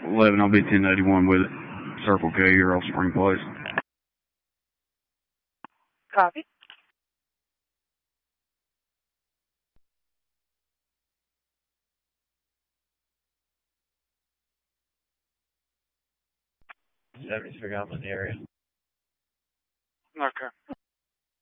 11, I'll be 1081 with it. Circle K here off Spring Place. Copy. Figure out the area. Okay.